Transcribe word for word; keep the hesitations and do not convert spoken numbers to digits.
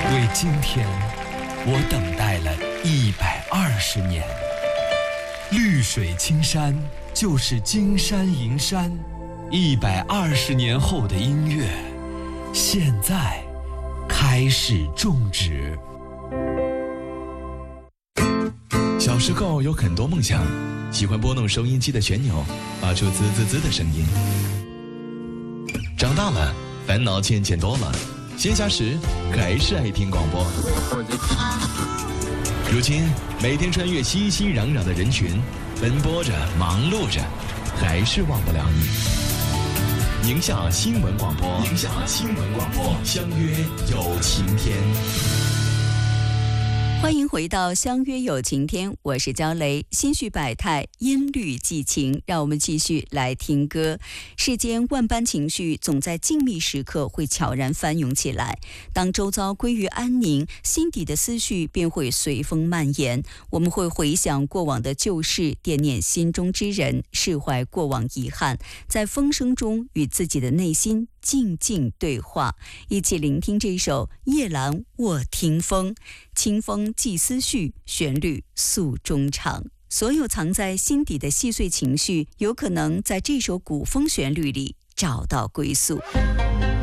为今天，我等待了一百二十年。绿水青山就是金山银山，一百二十年后的音乐，现在开始种植。 小时候有很多梦想，喜欢拨弄收音机的旋钮，发出滋滋滋的声音。长大了，烦恼渐渐多了，闲暇时还是爱听广播。如今每天穿越熙熙攘攘的人群，奔波着忙碌着，还是忘不了你。宁夏新闻广播，宁夏新闻广播，相约有晴天。 欢迎回到相约有晴天，我是焦雷。心绪百态，音律寄情，让我们继续来听歌。世间万般情绪总在静谧时刻会悄然翻涌起来，当周遭归于安宁，心底的思绪便会随风蔓延。我们会回想过往的旧事，惦念心中之人，释怀过往遗憾，在风声中与自己的内心静静对话。一起聆听这首《夜阑卧听风》，清风寄思绪，旋律诉衷肠。所有藏在心底的细碎情绪，有可能在这首古风旋律里找到归宿。